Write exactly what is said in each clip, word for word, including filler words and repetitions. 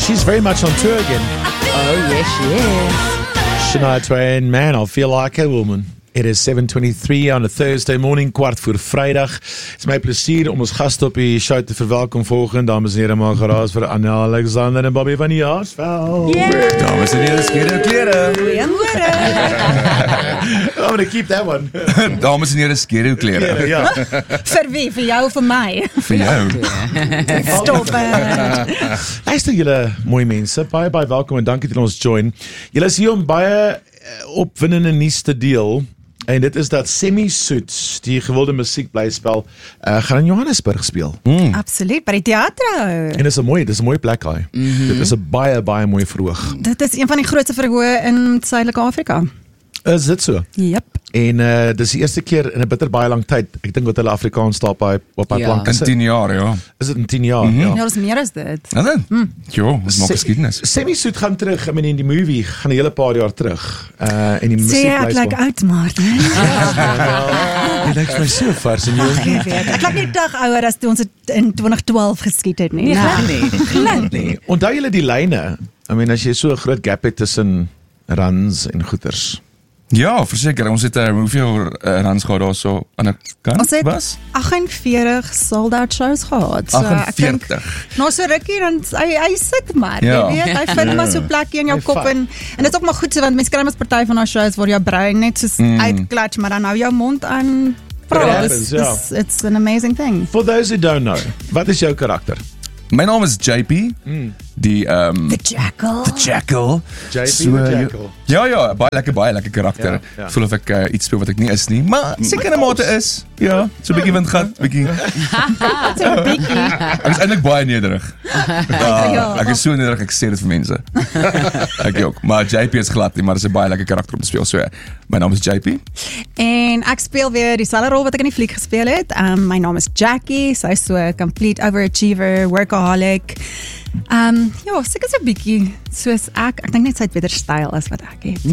She's very much on tour again. Oh, yes, she is. Shania Twain, man, I feel like a woman. It is seven twenty-three on a Thursday morning, kwart voor Vrydag. Het is my plesier om ons gaste op die show te verwelkom volgende. Dames en heren, maak geraas vir Anne Alexander en Bobby van die Jaarsveld. Yeah. Dames en heren, skere klere. Goeiemorgen. I'm gonna keep that one. Dames en heren, skere klere. Ja. Vir wie? Vir jou of vir my? Vir jou. Stop het. Luister julle mooi mense, baie baie welkom en dankie dat julle ons join. Julle is hier om baie opwindende nuus te deel. En dit is dat Semi Suits, die gewilde musiekblyspel, uh, gaan in Johannesburg speel. Mm. Absoluut, by die teatro. En dit is 'n mooi, dit is 'n mooi plek hy. Mm-hmm. Dit is 'n baie baie mooi verhoog. Dit is een van die grootste verhoë in Suidelike Afrika. Is dit so? Yep. En uh, dis die eerste keer in 'n bitter baie lang tyd. Ek dink wat hulle Afrikaans daar op op haar Ja. plank In is. tien jaar, ja. Is dit in tien jaar? Mhm. Ja. Ja, dat is meer as dit. En dan? Mm. Jo, dit maak geskiedenis. Semi Suit gaan terug. I mean, in die movie gaan 'n hele paar jaar terug. Uh, en die Sê ek musiekblyspel. lyk oud, Martin. Jy lyk vir my so vars en Ag, jy ek weet. Ek lyk net dag ouer as toe ons het in twintig twaalf geskiet het nie. Nee, Nou, glad nie. Glad nie. onthou julle die lyne? I mean, as jy so 'n groot gap het tussen runs en goeters. Ja, verseker, ons het uh, hoeveel uh, runs gehad daar so aan die kant Ons het was? agt-en-veertig sold-out shows gehad. So, ek dink, agtenveertig. nou so rukkie, dan hy, hy sit maar, Ja. jy weet, hy vind maar so plekkie in jou Hy kop vat. en, en dit is ook maar goed so, want mense kry mens party van haar shows waar jou brein net soos Mm. uitklats, maar dan hou jou mond aan It praat. happens, Dis- ja. dis- It's an amazing thing. For those who don't know, wat is jou karakter? My naam is J P, die um, The Jackal. The Jackal. J P So, the uh, Jackal. Ja, ja, baie lekker, baie lekker karakter. Ja, ja. Voel of ek uh, iets speel wat ek nie is nie, maar seker 'n mate is. Ja, so 'n bietjie windgat, bietjie. So bietjie. Ek is eintlik baie nederig. Ja, Ja. ek is so nederig, ek sê dit vir mense. Ek ook, maar J P is glad nie, maar dit is 'n baie lekker karakter om te speel. So, my naam is J P. En ek speel weer dieselfde rol wat ek in die fliek gespeel het. Um, my naam is Jackie, sy is so 'n complete overachiever, workaholic. Um, ja, seker so 'n bietjie soos ek. Ek dink net sy het beter styl as wat ek het.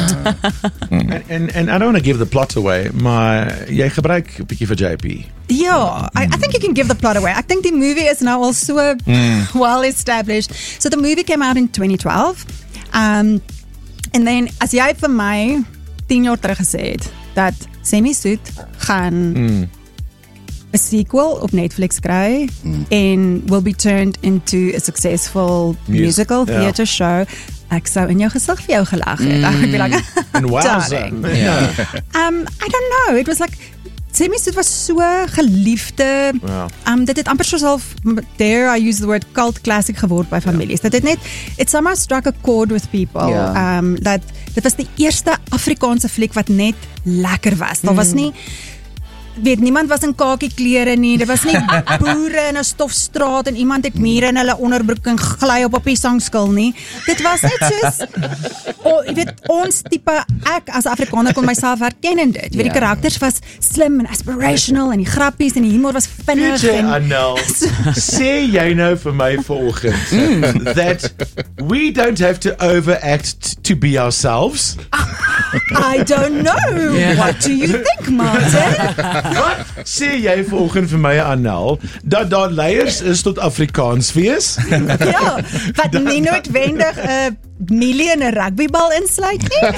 En en en I don't want to give the plot away, maar jy gebruik 'n bietjie vir J P. Ja, I, I think you can give the plot away. Ek dink die movie is nou al so well established. So the movie came out in twenty twelve. Um, and then as jy vir my tien jaar terug gesê het dat Semi Suit gaan Mm. 'n sequel op Netflix kry en will be turned into a successful Mus- musical ja. theatre show, ek sou in jou gesig vir jou gelag het. Ek would be like, En wowza. darling. Ja. Um, I don't know, it was like Semi Suit was so geliefde. Wow. Um, dit het amper soos half, dare I use the word cult classic geword by families. Dat het net, it somehow struck a chord with people. Ja. Um, dat, dit was die eerste Afrikaanse fliek wat net lekker was. Daar was nie, weet, niemand was in kakie klere nie, daar was nie boere in 'n stofstraat en iemand het mure in hulle onderbroek en gly op op die sangskil nie. Dit was net soos, oh, jy weet, ons tipe, ek as Afrikaner kon myself herken in dit. Jy weet, die Ja. karakters was slim en aspirational en die grappies en die humor was vinnig Weet jy, en Anel, sê jy nou vir my vanoggend that we don't have to overact t- to be ourselves? I don't know. Ja. What do you think, Martin? Wat sê jy vanoggend vir my, Anel, dat daar leiers is tot Afrikaans wees? Ja, wat nie noodwendig 'n milie en 'n rugbybal insluit nie.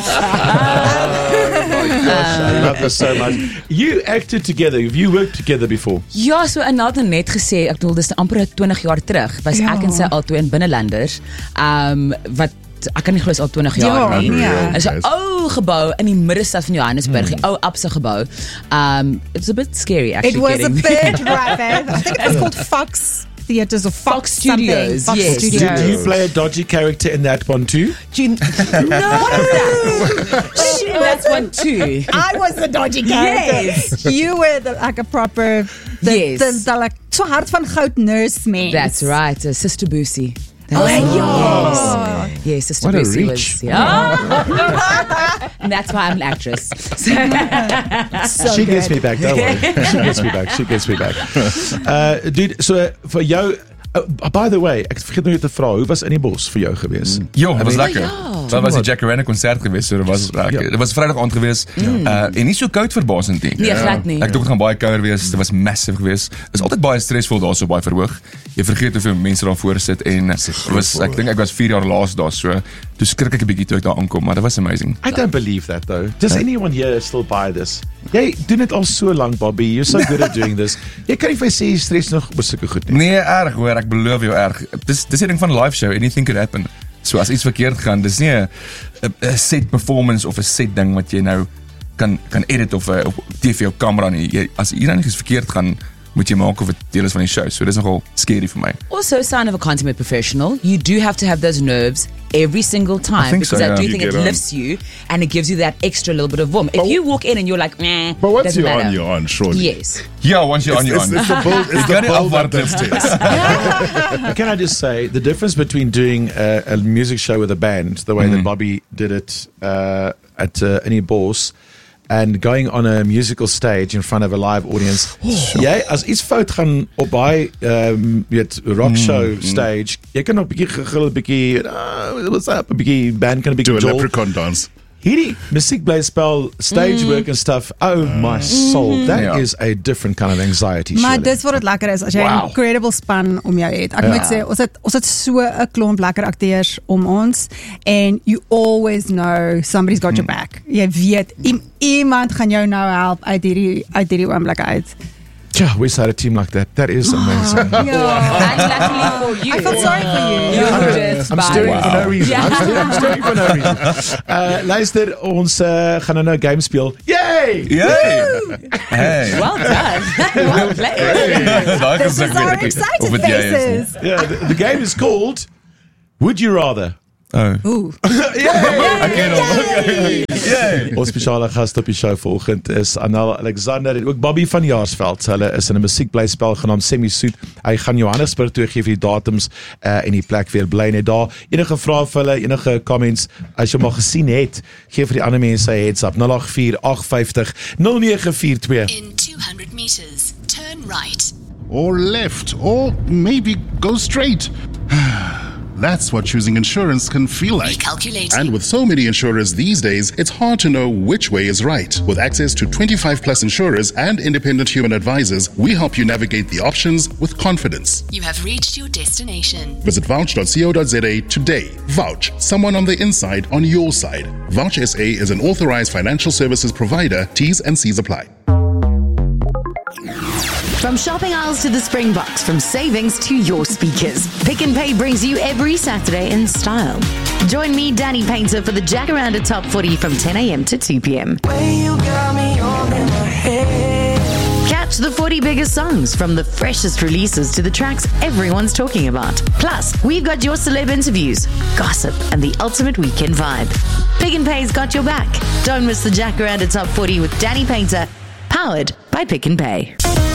Gosh, I love this so much. You acted together. Have you worked together before? Ja, so en het net gesê, ek bedoel dis amper twintig jaar terug, was Ja. ek en sy albei in binnelanders. Um wat ek kan nie glo is al twintig jaar Ja, nie. nee. Is 'n ou gebou in die middestad van Johannesburg, die ou Absa gebou. Um it's a bit scary actually. It was a getting bit rough. Eh? I think it was called Fox Theatres or Fox, Fox something. Studios, Fox yes. Did Studios. you play a dodgy character in that one too? Do you- no, she, that's one too. I was the dodgy character. Yes. You were the, like a proper the, Yes. the, the, like so hart van goud nurse mens. That's right, uh, Sister Boosie. Oh, That's- ja. Yes, yes, Sister What a Boosie reach. was. Yeah. And that's why I'm an actress. So, So She good. gets me back, don't worry. She gets me back, she gets me back. Uh, dude, so vir jou Uh, by the way, ek het vergeet nou jou te vra, hoe was in die bos vir jou gewees? Mm. Jo, dit was lekker. ja. Dat was die Jacaranda konsert geweest, so dit was lekker. Ja. Dit was Vrydag aand geweest. Mm. Uh, en nie so koud verbasend nie. Nee, glad nie. Ek dink dit gaan baie kouer wees. Dit was massive geweest. Dit is altyd baie stresvol daar so baie verhoog. Jy vergeet hoeveel mense daar voor sit en dit was ek dink ek was vier jaar laas daar so. Toe skrik ek 'n bietjie toe ek daar aankom, maar dit was amazing. I don't believe that though. Does anyone here still buy this? Jy doen dit al so lank, Bobby. You're so good at doing this. Jy kan nie vir my sê jy stres nog oor sulke goed nie. Nee, erg hoor, ek beloof jou erg. Dis dis 'n ding van 'n live show, anything could happen. So as iets verkeerd gaan, dis nie 'n 'n set performance of 'n set ding wat jy nou kan kan edit of uh, op T V of kamera nie. Jy, as iets verkeerd gaan, moet jy maak of dit deel is van die show. So dis nogal scary vir my. Also, sign of a consummate professional. You do have to have those nerves every single time think because so, I yeah. do You think get it on. lifts you and it gives you that extra little bit of boom. If But- you walk in and you're like, meh, But once doesn't you're matter. on, you're on, surely. Yes. Ja, once you're on, It's, you're it's, on. it's the build, it's the got it build up up that there. sticks. Can I just say the difference between doing a, a music show with a band, the way Mm. that Bobby did it uh, at uh, Any Boss, and going on a musical stage in front of a live audience. Jy as iets fout gaan op daai um, weet rock show stage, jy kan nog 'n bietjie gegil, 'n bietjie uh, what's up, 'n bietjie band kan 'n Do bietjie a jol. leprechaun dance. Hierdie musiek bly spel, stage work and stuff. Oh my soul, that Ja. is a different kind of anxiety. Maar surely. dis wat dit lekker is as jy 'n Wow. incredible span om jou het. Ek Ja. moet sê ons het ons het so 'n klomp lekker akteurs om ons en you always know somebody's got your back. Jy weet im, iemand gaan jou nou help uit hierdie uit hierdie oomblik uit. Yeah, we had a team like that. That is amazing. Ja. And luckily for you. I feel sorry for you. You're just I'm fine. stirring for no reason. Yeah. I'm stirring, I'm stirring for no reason. Uh, luister, ons uh, gaan nou nou game speel. Yay! Yay! Hey. Well done. well played. Daai This gesig is our weet ek nie excited of dit jy is. faces. Yeah, the, the game is called Would You Rather. Oh. Ooh. Ek ken hom. Yay! Ons spesiale gas op die show vanoggend is Anel Alexander en ook Bobby van Jaarsveld. Hulle is in 'n musiekblyspel genaamd Semi Soet. Hy gaan Johannesburg toe gee vir die datums uh, en die plek weer bly net daar. Enige vrae vir hulle, enige comments as jy maar gesien het, gee vir die ander mense 'n heads up. nul agt vier agt vyf nul nege vier twee. In two hundred meters, turn right. Or left, or maybe go straight. That's what choosing insurance can feel like. Recalculating. And with so many insurers these days, it's hard to know which way is right. With access to twenty-five plus insurers and independent human advisors, we help you navigate the options with confidence. You have reached your destination. Visit vouch dot co dot za today. Vouch, someone on the inside on your side. Vouch S A is an authorized financial services provider. T's and C's apply. From shopping aisles to the Springboks, from savings to your speakers, Pick and Pay brings you every Saturday in style. Join me, Danny Painter, for the Jacaranda Top forty from ten a.m. to two p.m. Catch the forty biggest songs, from the freshest releases to the tracks everyone's talking about. Plus, we've got your celeb interviews, gossip, and the ultimate weekend vibe. Pick and Pay's got your back. Don't miss the Jacaranda Top forty with Danny Painter, powered by Pick and Pay.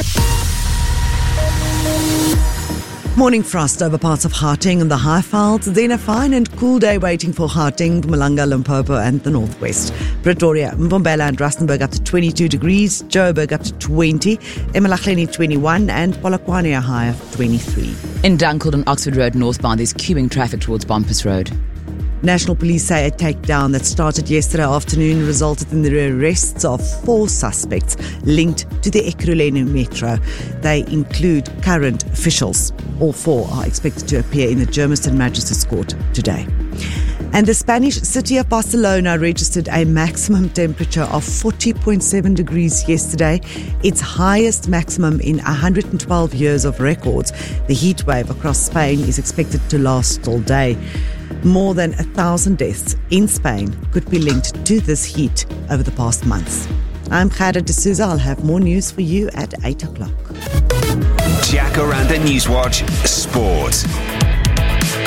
Morning frost over parts of Gauteng and the Highvelds, then a fine and cool day waiting for Gauteng, Mpumalanga, Limpopo and the northwest. Pretoria, Mbombela and Rustenburg up to twenty-two degrees, Joburg up to twenty, eMalahleni twenty-one and Polokwane a high of twenty-three. In Dunkeld on Oxford Road northbound, there's queuing traffic towards Bumpus Road. National Police say a takedown that started yesterday afternoon resulted in the arrests of four suspects linked to the Ekurhuleni Metro. They include current officials. All four are expected to appear in the Germiston Magistrates Court today. And the Spanish city of Barcelona registered a maximum temperature of forty point seven degrees yesterday, its highest maximum in one hundred twelve years of records. The heat wave across Spain is expected to last all day. More than a thousand deaths in Spain could be linked to this heat over the past months. I'm Khada D'Souza. I'll have more news for you at eight o'clock. Jacaranda Newswatch Sport.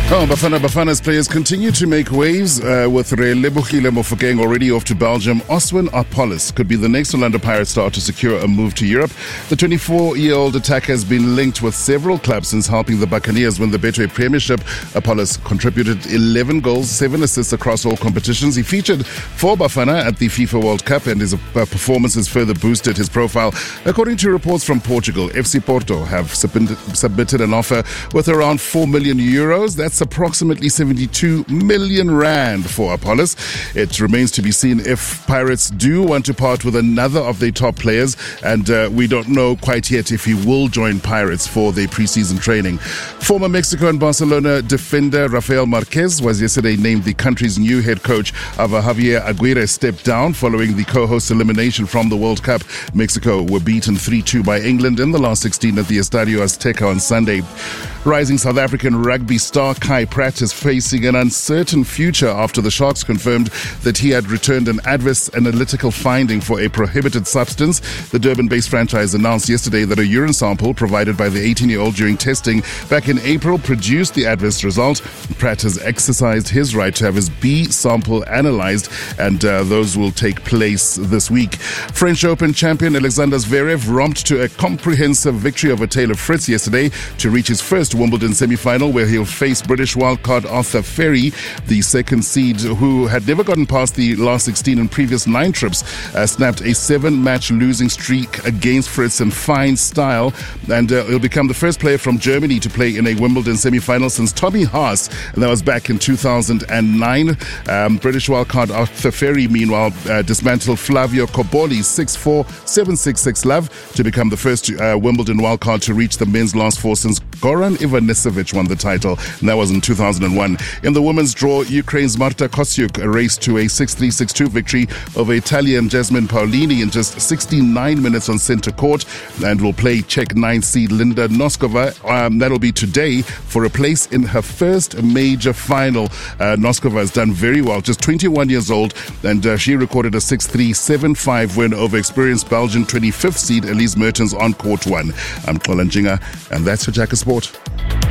Oh, Bafana Bafana's players continue to make waves uh, with Relebohile Mofokeng already off to Belgium. Oswin Apollos could be the next Orlando Pirates star to secure a move to Europe. The twenty-four-year-old attacker has been linked with several clubs since helping the Buccaneers win the Betway Premiership. Apollos contributed eleven goals, seven assists across all competitions. He featured for Bafana at the FIFA World Cup, and his uh, performances further boosted his profile. According to reports from Portugal, F C Porto have submitted, submitted an offer with around four million euros. That's approximately seventy-two million rand for Apollos. It remains to be seen if Pirates do want to part with another of their top players, and uh, we don't know quite yet if he will join Pirates for their preseason training. Former Mexico and Barcelona defender Rafael Marquez was yesterday named the country's new head coach. After Javier Aguirre stepped down following the co-host elimination from the World Cup. Mexico were beaten three two by England in the last sixteen at the Estadio Azteca on Sunday. Rising South African rugby star Kai Pratt is facing an uncertain future after the Sharks confirmed that he had returned an adverse analytical finding for a prohibited substance. The Durban-based franchise announced yesterday that a urine sample provided by the eighteen-year-old during testing back in April produced the adverse result. Pratt has exercised his right to have his B sample analyzed, and uh, those will take place this week. French Open champion Alexander Zverev romped to a comprehensive victory over Taylor Fritz yesterday to reach his first Wimbledon semi-final, where he'll face British wildcard Arthur Ferry, the second seed who had never gotten past the last sixteen in previous nine trips, uh, snapped a seven-match losing streak against Fritz in fine style, and uh, he'll become the first player from Germany to play in a Wimbledon semi-final since Tommy Haas, and that was back in two thousand nine. Um, British wildcard Arthur Ferry, meanwhile, uh, dismantled Flavio Cobolli six four, seven six six love to become the first uh, Wimbledon wildcard to reach the men's last four since Goran Ivanisevic won the title, and that was in two thousand one. In the women's draw, Ukraine's Marta Kostyuk raced to a six three six two victory over Italian Jasmine Paolini in just sixty-nine minutes on centre court, and will play Czech nine seed Linda Noskova. Um, that'll be today for a place in her first major final. Uh, Noskova has done very well, just twenty-one years old, and uh, she recorded a six three seven five win over experienced Belgian twenty-fifth seed Elise Mertens on court one. I'm Kola Njinga, and that's for Jacker Sport.